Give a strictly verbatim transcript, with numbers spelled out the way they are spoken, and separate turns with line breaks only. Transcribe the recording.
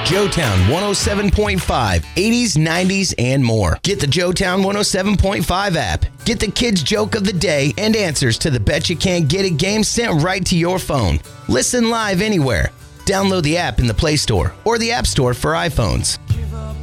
Joetown one oh seven point five, eighties, nineties, and more. Get the Joetown one oh seven point five app. Get the kids' joke of the day and answers to the Bet You Can't Get It game sent right to your phone. Listen live anywhere. Download the app in the Play Store or the App Store for iPhones.